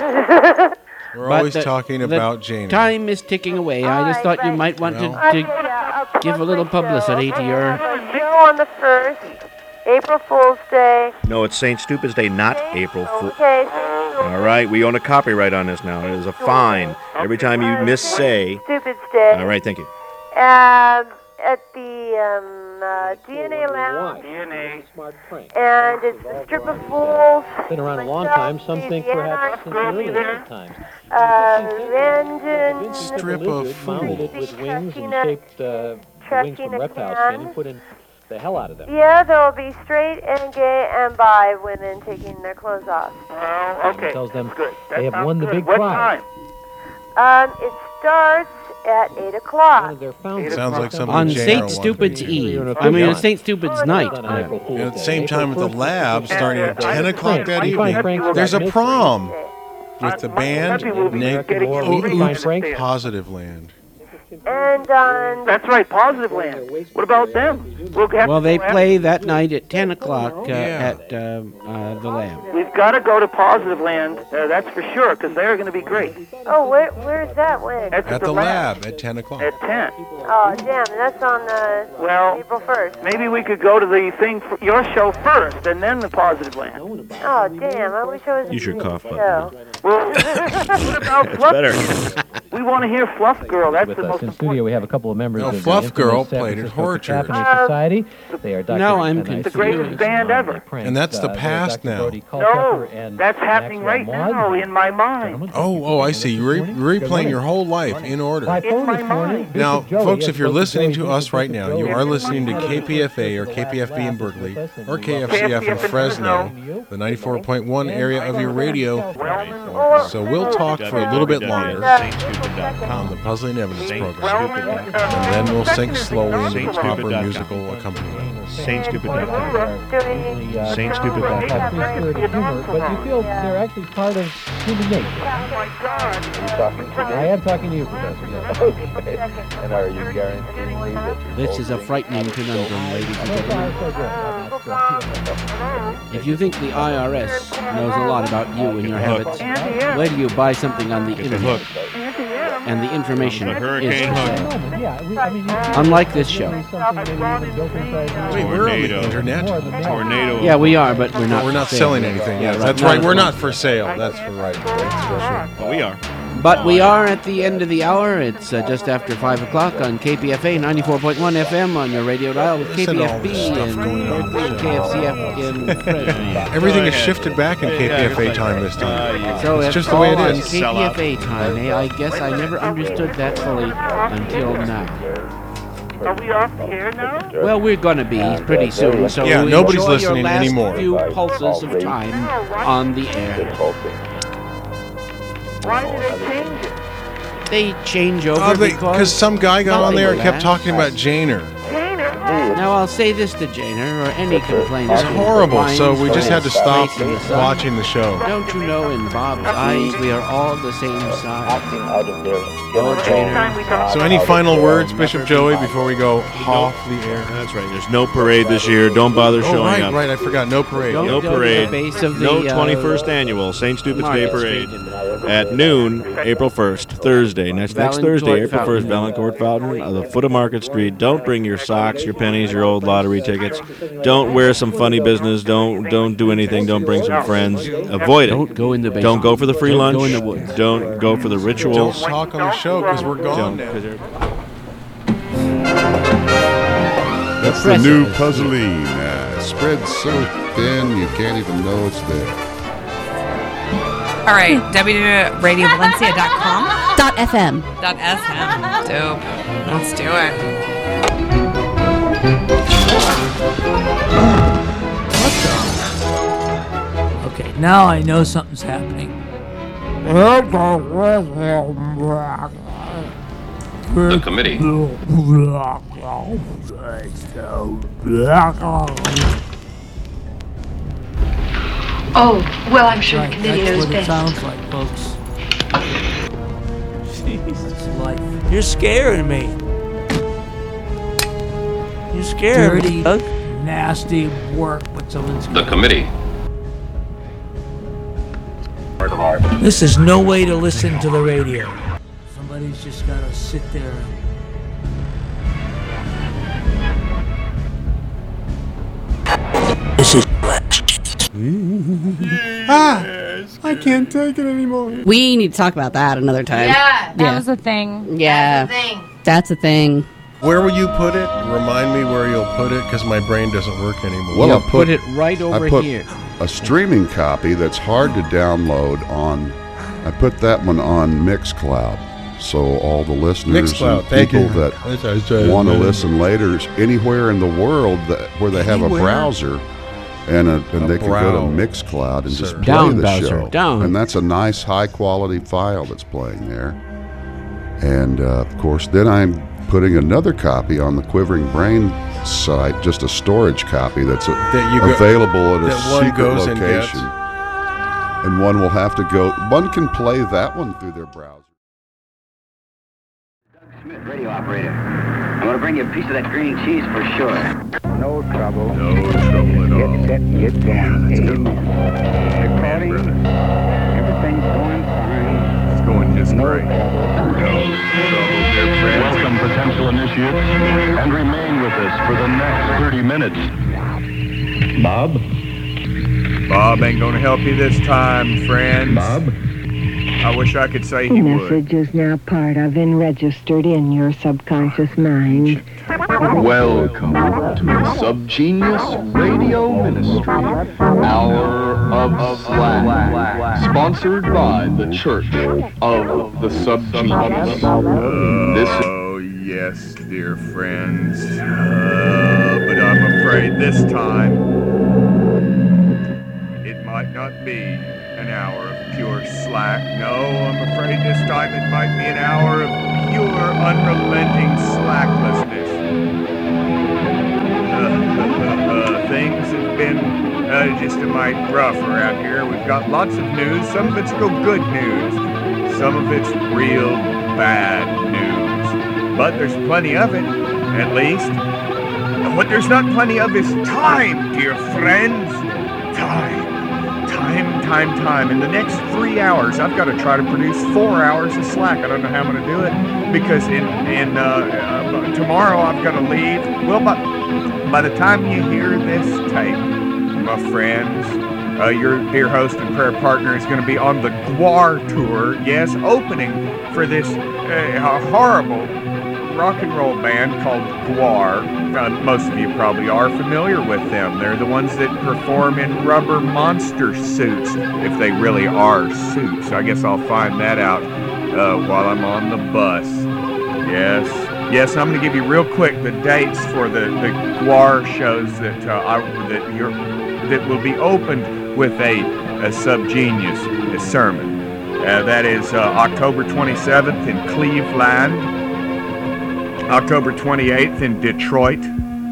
We're But always the- talking the about Janer. Time is ticking away. I just thought you might want Well. to, I'll to get out. I'll give a plug little my show. publicity to your. I have a show on the first, April Fool's Day. No, it's Saint Stupid's Day, not April Fool. Okay. All right, we own a copyright on this now. It is a fine every time you miss say. Stupid's Day. All right, thank you. Um, at the um, uh, D N A Lounge. D N A. Smart prank. And it's a strip of fools. Been around a long Myself, time. Some Steve think perhaps since the Yanai, earliest of times. Uh, Brandon. Strip of mounted it food. with wings and Trustina- shaped uh, wings from Trustina reptile Can. skin and put in the hell out of them. Yeah, there will be straight and gay and bi women taking their clothes off. Oh, okay. Tells them Good. That they have sounds won the good. big What prize. Um, it starts at eight One o'clock. of their founders Sounds like something On Janer Saint wanted. Stupid's You're Eve. an I mean, on official. Saint Stupid's night. On Uh, April Fool's And at the Day. same April time at the first. lab, starting at ten o'clock that We find evening, Frank's there's a mystery. prom Day. with the Uh, band Happy will be Naked getting War, Oh, we find Oops Frank. Positive Land. And on That's right, Positive Land. What about them? We'll have Well, to they go after- play that night at ten o'clock uh, Yeah. at um, uh, the lab. We've got to go to Positive Land, uh, that's for sure, because they're going to be great. oh, where where's that? When? That's At the lab at ten o'clock. At ten. Oh, damn, that's on uh, Well, April first. maybe we could go to the thing for your show first, and then the Positive Land. Oh, damn, I wish I was. Use your cough button. show. Well, what about It's Fluff? better. We We want to hear Fluff Girl. That's With the us most in important. studio, we have a couple of members No, of Fluff the Girl infamous San played at Francisco Horror Church. Japanese Society. They are Doctor Now I'm Nice confused. The greatest band on ever. the pranks. And that's the Uh, they're past Doctor now. Brody No, Culpepper and that's happening Maxwell right now Maud. in my mind. Gentlemen, Oh, oh, I see. You're re- Good replaying morning. your whole life in order. By In phone my this morning, mind. Now, Bishop Joey folks, has if you're spoken listening Joey, to us Bishop right now, you Joey are has listening to spoken K P F A or the K P F B in last Berkeley laugh with us, or and K we F love C F in K F C F in Fresno, Fresno, the ninety-four point one area of your radio. Or, So we'll talk for a little bit longer Saint on the Puzzling Evidence program. Wellman, And uh, then we'll sink slowly into Saint the proper Stupid dot com. musical accompaniment. Saint Stupid dot com. Usually, uh, Saint Stupid dot com. have free-spirited humor, but you feel they're actually part of human nature. oh my God. I am talking to you, Professor. Yes. And are you guaranteeing me that you This is a frightening conundrum, ladies and So far, gentlemen. so good. I mean, it's, uh, If you think the I R S knows a lot about you and your habits, wait till you buy something on the Get the internet, hook. and the information The is hurricane for hook. sale. Yeah, we, I mean, you Unlike this show. something maybe even built inside Wait, you. we're on the Tornado. internet. More than that. Tornado. Yeah, we are, but we're not. We're not for sale. selling anything. Yeah, Yes, right. that's Not right. at We're all. not for sale. That's for right. That's for sure. Well, we are. But we are at the end of the hour. It's uh, just after five o'clock on K P F A ninety-four point one F M on your radio dial with Listen to all K P F B this stuff and going on. Berkeley and K F C F in Fresno. Everything Go is ahead. shifted back in K P F A time this Uh, time. yeah. So It's it's just the way it all on is. K P F A time, eh? I guess I never understood that fully until now. Are we off the air now? Well, we're gonna be pretty soon, so Yeah, nobody's enjoy listening your last anymore. few pulses of time on the air. Why did they change it? They change over Oh, because because some guy got on nothing there and kept lasts. talking about Janer. Now I'll say this to Janer or any complainer. It's who horrible, whines so we for just had to his stop place in the sun. watching the show. Don't you know, in Bob's eyes, we are all the same size. acting out of their Oh, Janer. Time we talk. So any final words, Bishop Joey, before we go off the air? That's right. There's no parade this year. Don't bother Oh, showing right, up. right. I forgot. No parade. Don't No go to the parade. base of the, No uh, twenty-first annual Saint Stupid's Day Market Parade Street. at noon, April first, Thursday. Next next Valancourt Thursday, April Fountain. first, Valancourt Fountain, at the foot of Market Street. Don't bring your socks, your pennies, your old lottery tickets. Don't wear some funny business. Don't don't do anything. Don't bring some friends. Avoid it. Don't go in the basement. Don't go for the free Don't lunch. go in the woods. Don't go for the Don't rituals. talk on the show because we're gone Don't. now. 'cause they're- That's the new puzzling. Uh, spread so thin you can't even know it's there. All right, w w w dot radio valencia dot com. Dot FM. Dot S M. Dope. Let's do it. Okay, now I know something's happening. The committee. Oh, well, I'm sure Right, the committee that's knows what it best. sounds like, folks. Jesus, life. You're scaring me. You're scaring Dirty, me. Doug. Nasty work with Zelensky. The committee. This is no way to listen to the radio. Somebody's just gotta sit there and this is Ah, I can't take it anymore. We need to talk about that another time. Yeah, that was a thing. Yeah. That was a thing. That's a thing. Where will you put it? Remind me where you'll put it because my brain doesn't work anymore. Well, Yeah, I put it right over I put here. a streaming copy that's hard to download on. I put that one on Mixcloud, so all the listeners Mixcloud, and thank people you. that That's what I was trying to want to remember. listen later anywhere in the world that where they have Anywhere? a browser. And, a, and A they can go to brow- Mixcloud and just Sir. play Down, the Bowser, show. down. And that's a nice, high-quality file that's playing there. And, uh, of course, then I'm putting another copy on the Quivering Brain site, just a storage copy that's a, That you go- available at a that one secret goes and location. gets. And one will have to go. One can play that one through their browser. Smith, radio operator. I'm going to bring you a piece of that green cheese for sure. No trouble. No trouble at all. Get set, get going. Amen. Recording. Everything's going fine. It's going just no great. Trouble. No trouble, dear friends. Welcome, potential initiates, and remain with us for the next thirty minutes. Bob? Bob ain't going to help you this time, friends. Bob? I wish I could say The he would. message is now part of and registered in your subconscious mind. Welcome to the Subgenius Radio Ministry, Hour of Slack, sponsored by the Church of the Subgenius. This Oh, yes, dear friends. Uh, but I'm afraid this time it might not be an hour of pure slack. No, I'm afraid this time it might be an hour of pure, unrelenting slacklessness. Uh, uh, uh, things have been uh, just a mite rough around here. We've got lots of news. Some of it's real good news. Some of it's real bad news. But there's plenty of it, at least. And what there's not plenty of is time, dear friends. Time. Time, time, time. In the next three hours, I've got to try to produce four hours of slack. I don't know how I'm going to do it because in in uh, uh, tomorrow I've got to leave. Well, by, by the time you hear this tape, my friends, uh, your dear host and prayer partner is going to be on the Gwar tour. Yes, opening for this uh, horrible rock and roll band called Gwar. Uh, most of you probably are familiar with them. They're the ones that perform in rubber monster suits, if they really are suits. I guess I'll find that out uh, while I'm on the bus. Yes, yes. I'm going to give you real quick the dates for the the Gwar shows that uh, I, that you're that will be opened with a a Subgenius sermon. Uh, that is uh, October twenty-seventh in Cleveland. October twenty-eighth in Detroit,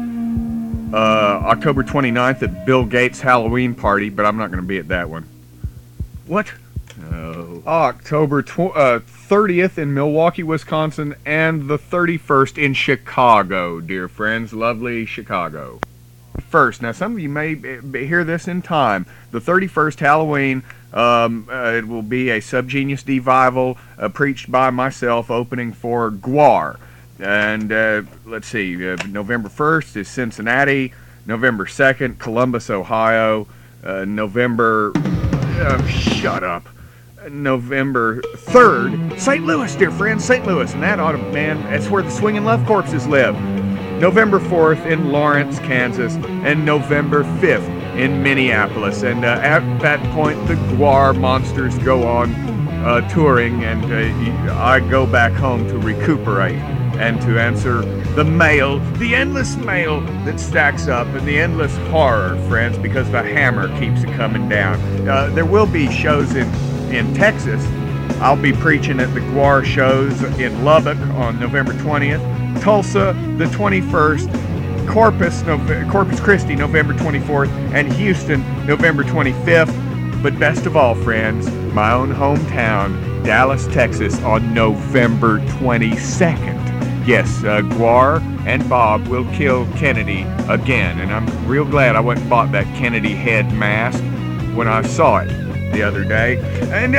uh, October twenty-ninth at Bill Gates' Halloween party, but I'm not going to be at that one. What? No. October tw- uh, thirtieth in Milwaukee, Wisconsin, and the thirty-first in Chicago, dear friends, lovely Chicago. First, now some of you may b- hear this in time. The thirty-first Halloween, um, uh, it will be a Subgenius Devival uh, preached by myself, opening for Gwar. And uh, let's see, uh, November first is Cincinnati, November second, Columbus, Ohio, uh, November, uh, shut up, November third, Saint Louis, dear friends, Saint Louis, and that ought to, man, that's where the Swingin' Love Corpses live. November fourth in Lawrence, Kansas, and November fifth in Minneapolis. And uh, at that point, the Gwar Monsters go on uh, touring, and uh, I go back home to recuperate and to answer the mail, the endless mail that stacks up, and the endless horror, friends, because the hammer keeps it coming down. Uh, there will be shows in, in Texas. I'll be preaching at the Gwar shows in Lubbock on November twentieth, Tulsa the twenty-first, Corpus, Nove- Corpus Christi November twenty-fourth, and Houston November twenty-fifth. But best of all, friends, my own hometown, Dallas, Texas, on November twenty-second. Yes, uh, Gwar and Bob will kill Kennedy again, and I'm real glad I went and bought that Kennedy head mask when I saw it the other day. And,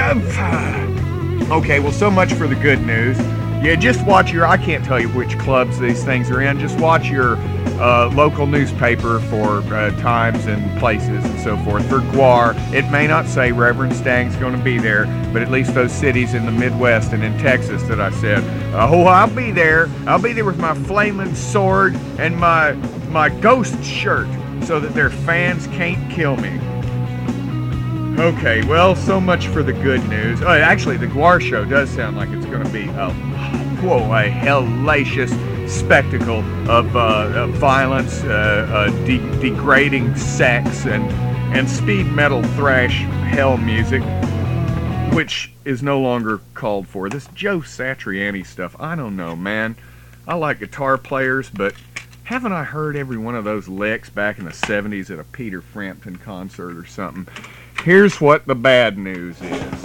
uh, okay, well, so much for the good news. Yeah, just watch your, I can't tell you which clubs these things are in, just watch your uh, local newspaper for uh, times and places and so forth. For Gwar, it may not say Reverend Stang's going to be there, but at least those cities in the Midwest and in Texas that I said, oh, I'll be there. I'll be there with my flaming sword and my my ghost shirt so that their fans can't kill me. Okay, well, so much for the good news. Oh, actually, the Gwar show does sound like it's going to be a, whoa, a hellacious spectacle of, uh, of violence, uh, uh, de- degrading sex, and and speed metal thrash hell music, which is no longer called for. This Joe Satriani stuff, I don't know, man. I like guitar players, but haven't I heard every one of those licks back in the seventies at a Peter Frampton concert or something? Here's what the bad news is.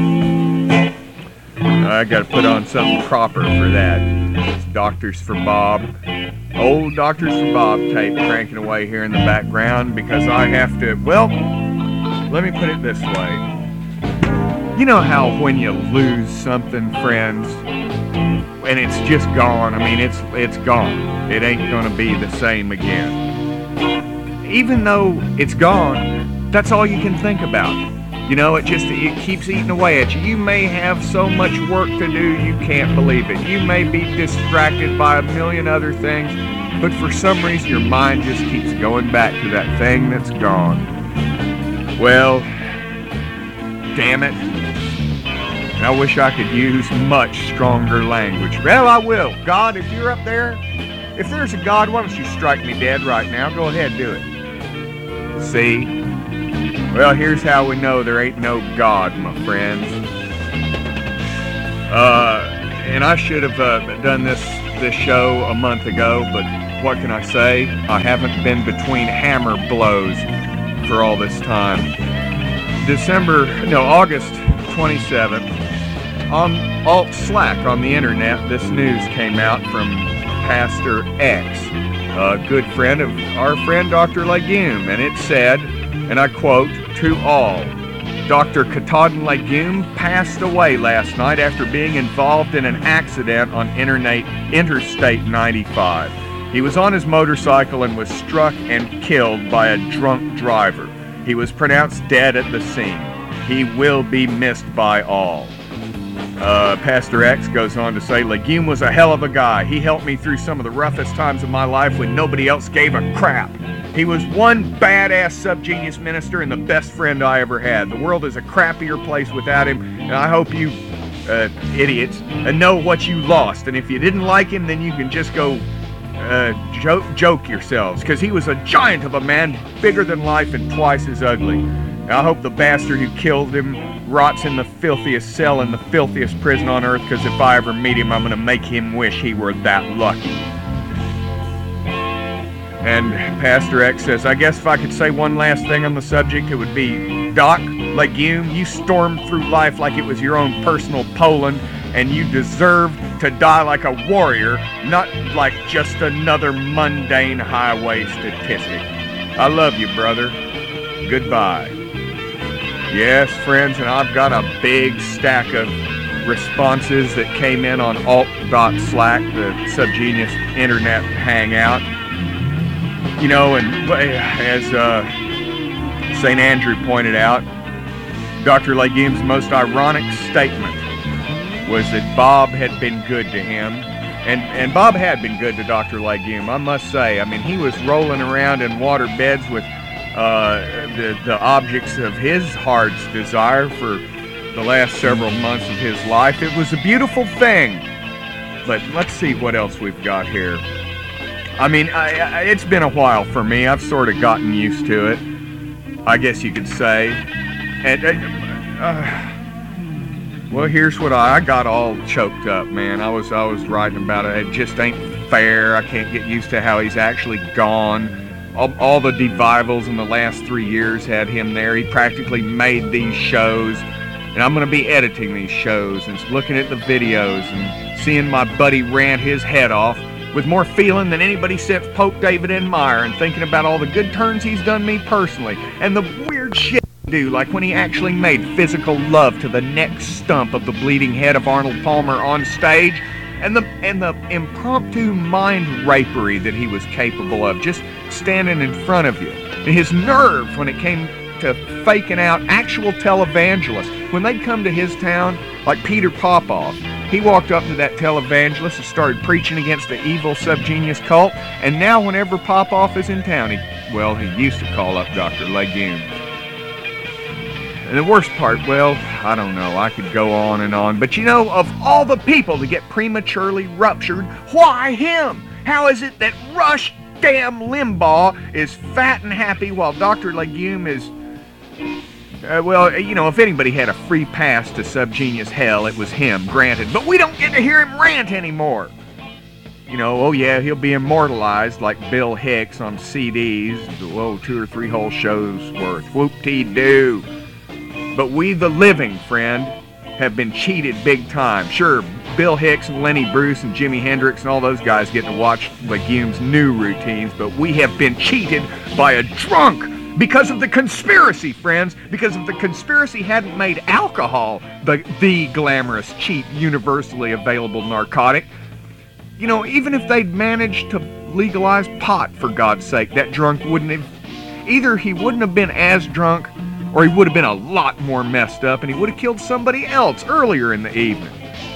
I gotta put on something proper for that. It's Doctors for Bob. Old Doctors for Bob tape cranking away here in the background because I have to, well, let me put it this way. You know how when you lose something, friends, and it's just gone, I mean, it's it's gone. It ain't gonna be the same again. Even though it's gone, that's all you can think about. You know, it just it keeps eating away at you. You may have so much work to do you can't believe it. You may be distracted by a million other things, but for some reason your mind just keeps going back to that thing that's gone. Well, damn it. I wish I could use much stronger language. Well, I will. God, if you're up there, if there's a God, why don't you strike me dead right now? Go ahead, do it. See? Well, here's how we know there ain't no God, my friends. Uh, and I should have uh, done this this show a month ago, but what can I say? I haven't been between hammer blows for all this time. December, no, August twenty-seventh, on Alt Slack on the internet, this news came out from Pastor X, a good friend of our friend Doctor Legume, and it said, and I quote, "To all, Doctor Katahdin Legume passed away last night after being involved in an accident on Interstate ninety-five. He was on his motorcycle and was struck and killed by a drunk driver. He was pronounced dead at the scene. He will be missed by all." Uh, Pastor X goes on to say, "Legume was a hell of a guy. He helped me through some of the roughest times of my life when nobody else gave a crap. He was one badass subgenius minister and the best friend I ever had. The world is a crappier place without him, and I hope you uh, idiots uh, know what you lost. And if you didn't like him, then you can just go uh, joke, joke yourselves, because he was a giant of a man, bigger than life and twice as ugly. And I hope the bastard who killed him rots in the filthiest cell in the filthiest prison on earth, because if I ever meet him, I'm going to make him wish he were that lucky." And Pastor X says, "I guess if I could say one last thing on the subject, it would be, Doc Legume, you stormed through life like it was your own personal Poland, and you deserve to die like a warrior, not like just another mundane highway statistic. I love you, brother. Goodbye." Yes, friends, and I've got a big stack of responses that came in on alt.slack, the subgenius internet hangout. You know, and as uh, Saint Andrew pointed out, Doctor Legume's most ironic statement was that Bob had been good to him. And, and Bob had been good to Doctor Legume, I must say. I mean, he was rolling around in water beds with uh, the, the objects of his heart's desire for the last several months of his life. It was a beautiful thing. But let's see what else we've got here. I mean, I, I, it's been a while for me. I've sort of gotten used to it, I guess you could say. And, uh, uh, well, here's what I, I got all choked up, man. I was, I was writing about it. It just ain't fair. I can't get used to how he's actually gone. All, all the devivals in the last three years had him there. He practically made these shows. And I'm going to be editing these shows and looking at the videos and seeing my buddy rant his head off with more feeling than anybody since Pope David N. Meyer, and thinking about all the good turns he's done me personally, and the weird shit he do, like when he actually made physical love to the neck stump of the bleeding head of Arnold Palmer on stage, and the and the impromptu mind rapery that he was capable of, just standing in front of you. And his nerve when it came to faking out actual televangelists. When they'd come to his town, like Peter Popoff, he walked up to that televangelist and started preaching against the evil subgenius cult, and now whenever Popoff is in town, he, well, he used to call up Doctor Legume. And the worst part, well, I don't know, I could go on and on, but you know, of all the people to get prematurely ruptured, why him? How is it that Rush damn Limbaugh is fat and happy while Doctor Legume is... Uh, well, you know, if anybody had a free pass to subgenius hell, it was him, granted. But we don't get to hear him rant anymore. You know, oh yeah, he'll be immortalized like Bill Hicks on C Ds. Whoa, two or three whole shows worth. Whoop-dee-doo. But we, the living, friend, have been cheated big time. Sure, Bill Hicks and Lenny Bruce and Jimi Hendrix and all those guys get to watch Legume's new routines, but we have been cheated by a drunk. Because of the conspiracy, friends. Because if the conspiracy hadn't made alcohol the, the glamorous, cheap, universally available narcotic, you know, even if they'd managed to legalize pot, for God's sake, that drunk wouldn't have... Either he wouldn't have been as drunk, or he would have been a lot more messed up, and he would have killed somebody else earlier in the evening.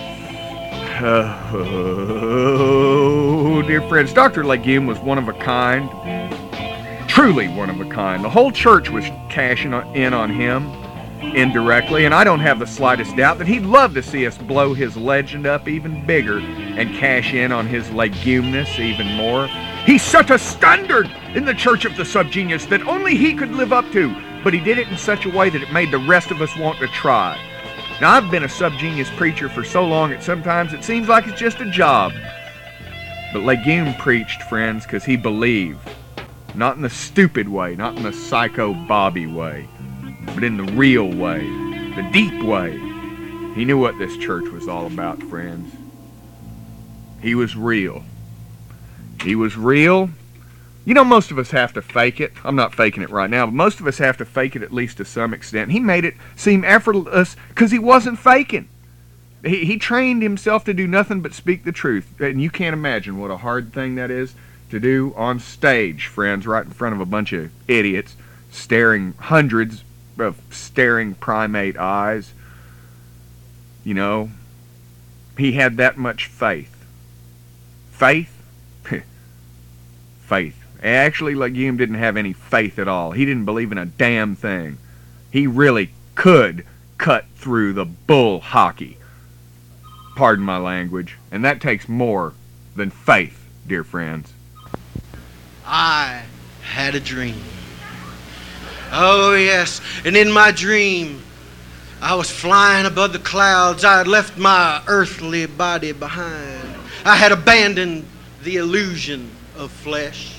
Oh, dear friends, Doctor Legume was one of a kind. Truly one of a kind. The whole church was cashing in on him indirectly, and I don't have the slightest doubt that he'd love to see us blow his legend up even bigger and cash in on his legumeness even more. He set a standard in the Church of the Subgenius that only he could live up to, but he did it in such a way that it made the rest of us want to try. Now, I've been a subgenius preacher for so long that sometimes it seems like it's just a job. But Legume preached, friends, because he believed. Not in the stupid way, not in the psycho Bobby way, but in the real way, the deep way. He knew what this church was all about, friends. He was real. He was real. You know, most of us have to fake it. I'm not faking it right now, but most of us have to fake it at least to some extent. He made it seem effortless because he wasn't faking. He, he trained himself to do nothing but speak the truth. And you can't imagine what a hard thing that is to do on stage, friends, right in front of a bunch of idiots, staring hundreds of staring primate eyes. You know, he had that much faith. Faith? Faith. Actually, Legume didn't have any faith at all. He didn't believe in a damn thing. He really could cut through the bull hockey. Pardon my language. And that takes more than faith, dear friends. I had a dream. Oh, yes. And in my dream, I was flying above the clouds. I had left my earthly body behind. I had abandoned the illusion of flesh.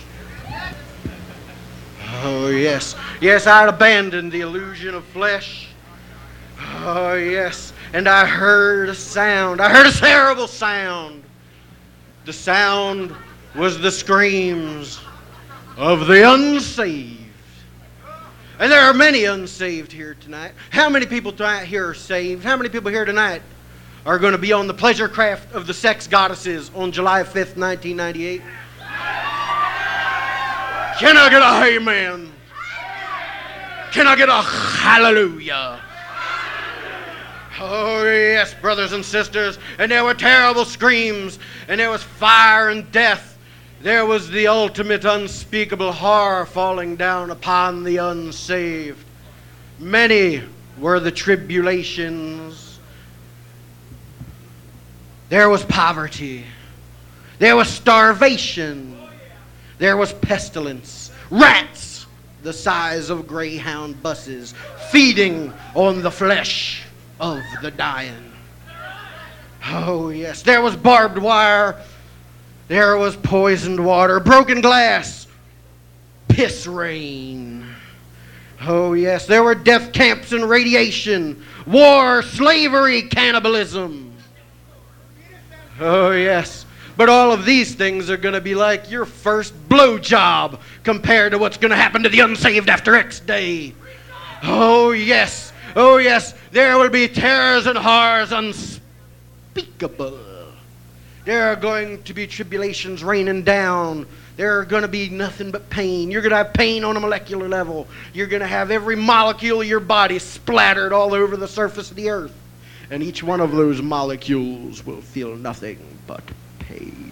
Oh, yes. Yes, I had abandoned the illusion of flesh. Oh, yes. And I heard a sound. I heard a terrible sound. The sound was the screams of the unsaved. And there are many unsaved here tonight. How many people tonight here are saved? How many people here tonight are going to be on the pleasure craft of the sex goddesses on July fifth, nineteen ninety-eight? Can I get a amen? Can I get a hallelujah? Oh, yes, brothers and sisters. And there were terrible screams, and there was fire and death. There was the ultimate unspeakable horror falling down upon the unsaved. Many were the tribulations. There was poverty. There was starvation. There was pestilence. Rats the size of Greyhound buses feeding on the flesh of the dying. Oh, yes. There was barbed wire. There was poisoned water, broken glass, piss rain. Oh, yes, there were death camps and radiation, war, slavery, cannibalism. Oh, yes, but all of these things are going to be like your first blowjob compared to what's going to happen to the unsaved after X Day. Oh, yes, oh, yes, there will be terrors and horrors unspeakable. There are going to be tribulations raining down. There are going to be nothing but pain. You're going to have pain on a molecular level. You're going to have every molecule of your body splattered all over the surface of the earth. And each one of those molecules will feel nothing but pain.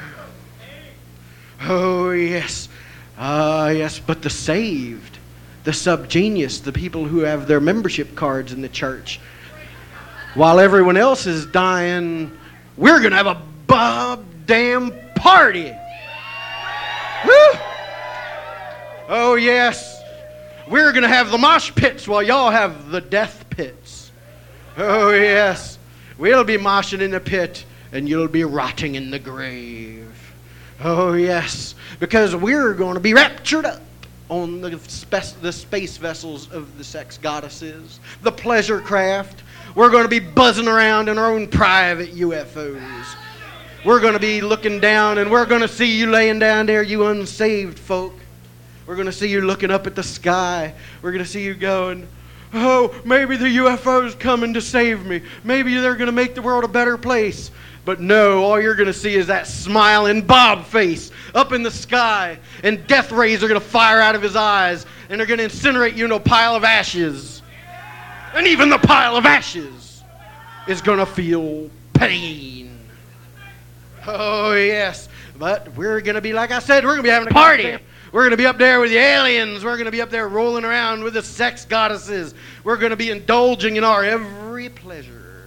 Oh, yes. Ah, uh, yes, but the saved, the subgenius, the people who have their membership cards in the church, while everyone else is dying, we're going to have a Bob damn party. Woo! Oh, yes. We're going to have the mosh pits while y'all have the death pits. Oh, yes. We'll be moshing in the pit and you'll be rotting in the grave. Oh, yes. Because we're going to be raptured up on the, spe- the space vessels of the sex goddesses, the pleasure craft. We're going to be buzzing around in our own private U F Os. We're going to be looking down, and we're going to see you laying down there, you unsaved folk. We're going to see you looking up at the sky. We're going to see you going, oh, maybe the U F O's coming to save me. Maybe they're going to make the world a better place. But no, all you're going to see is that smiling Bob face up in the sky, and death rays are going to fire out of his eyes, and they're going to incinerate you in a pile of ashes. And even the pile of ashes is going to feel pain. Oh, yes. But we're going to be, like I said, we're going to be having a party. We're going to be up there with the aliens. We're going to be up there rolling around with the sex goddesses. We're going to be indulging in our every pleasure.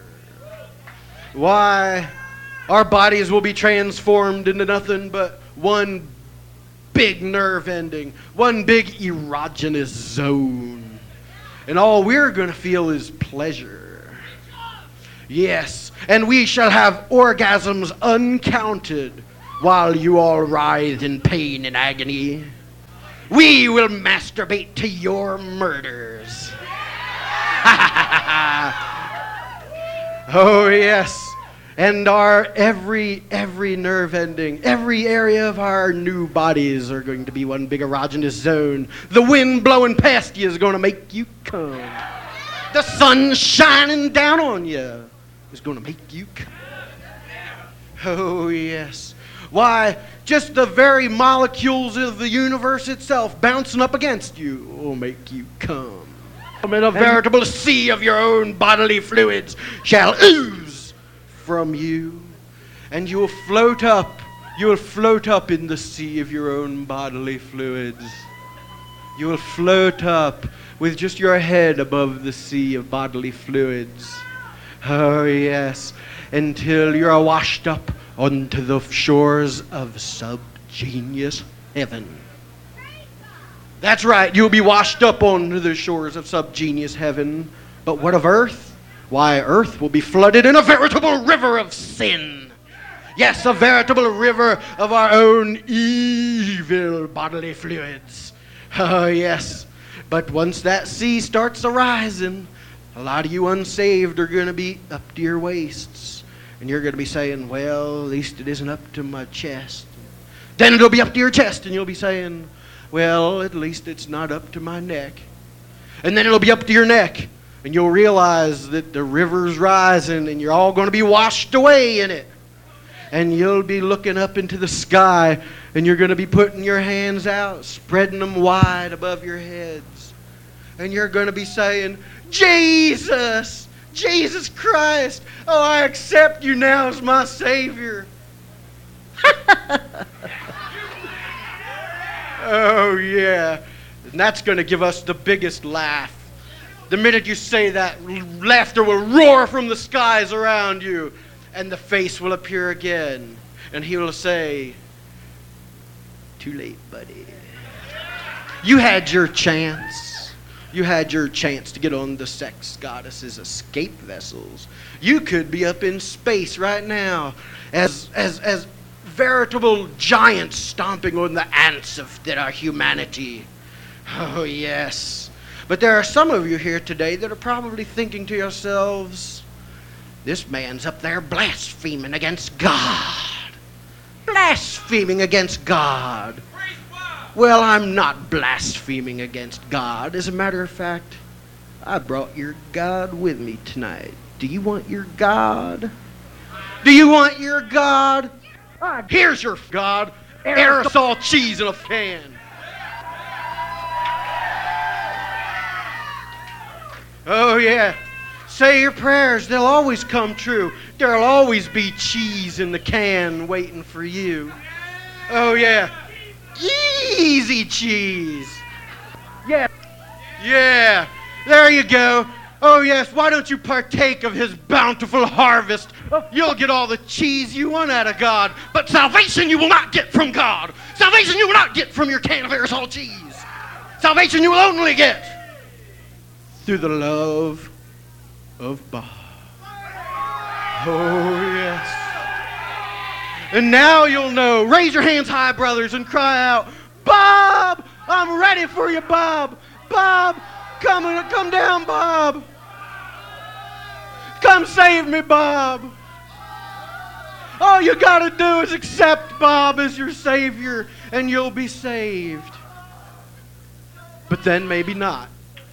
Why? Our bodies will be transformed into nothing but one big nerve ending, one big erogenous zone. And all we're going to feel is pleasure. Yes, and we shall have orgasms uncounted while you all writhe in pain and agony. We will masturbate to your murders. Oh, yes. And our every, every nerve ending, every area of our new bodies are going to be one big erogenous zone. The wind blowing past you is going to make you come. The sun shining down on you is going to make you come. Oh, yes. Why, just the very molecules of the universe itself bouncing up against you will make you come. And a veritable sea of your own bodily fluids shall ooze from you, and you will float up, you will float up in the sea of your own bodily fluids. You will float up with just your head above the sea of bodily fluids. Oh, yes, until you're washed up onto the shores of subgenius heaven. That's right, you'll be washed up onto the shores of subgenius heaven. But what of earth? Why, earth will be flooded in a veritable river of sin. Yes, a veritable river of our own evil bodily fluids. Oh, yes. But once that sea starts arising, a lot of you unsaved are going to be up to your waists. And you're going to be saying, well, at least it isn't up to my chest. Then it'll be up to your chest, and you'll be saying, well, at least it's not up to my neck. And then it'll be up to your neck, and you'll realize that the river's rising, and you're all going to be washed away in it. And you'll be looking up into the sky, and you're going to be putting your hands out, spreading them wide above your heads. And you're going to be saying, Jesus! Jesus Christ! Oh, I accept you now as my Savior. Oh, yeah. And that's going to give us the biggest laugh. The minute you say that, laughter will roar from the skies around you, and the face will appear again, and he will say, too late, buddy. You had your chance. You had your chance to get on the sex goddess's escape vessels. You could be up in space right now as as as veritable giants stomping on the ants of that are humanity. Oh, yes. But there are some of you here today that are probably thinking to yourselves, this man's up there blaspheming against God. Blaspheming against God. Well, I'm not blaspheming against God. As a matter of fact, I brought your God with me tonight. Do you want your God? Do you want your God? Here's your God. Aerosol cheese in a can. Oh, yeah. Say your prayers. They'll always come true. There'll always be cheese in the can waiting for you. Oh, yeah. Easy cheese. Yeah. Yeah. There you go. Oh, yes. Why don't you partake of his bountiful harvest? You'll get all the cheese you want out of God. But salvation you will not get from God. Salvation you will not get from your can of aerosol cheese. Salvation you will only get through the love of Bob. Oh, yes. And now you'll know. Raise your hands high, brothers, and cry out, Bob! I'm ready for you, Bob! Bob! Come, come down, Bob! Come save me, Bob! All you gotta do is accept Bob as your Savior, and you'll be saved. But then maybe not.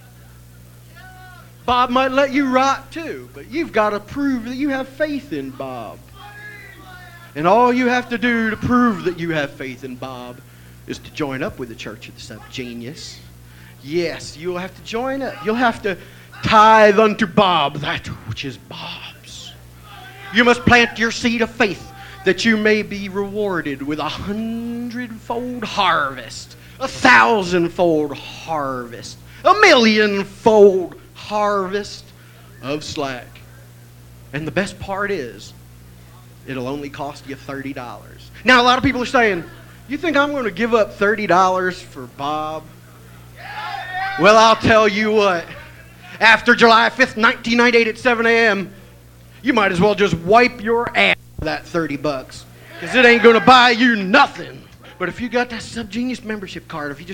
Bob might let you rot too, but you've got to prove that you have faith in Bob. And all you have to do to prove that you have faith in Bob is to join up with the Church of the Subgenius. Yes, you'll have to join up. You'll have to tithe unto Bob that which is Bob's. You must plant your seed of faith that you may be rewarded with a hundredfold harvest, a thousandfold harvest, a millionfold harvest of slack. And the best part is, it'll only cost you thirty dollars. Now, a lot of people are saying, you think I'm going to give up thirty dollars for Bob? Well, I'll tell you what. After July fifth, nineteen ninety-eight at seven a.m., you might as well just wipe your ass for that thirty bucks. Because it ain't going to buy you nothing. But if you got that Subgenius membership card, if you just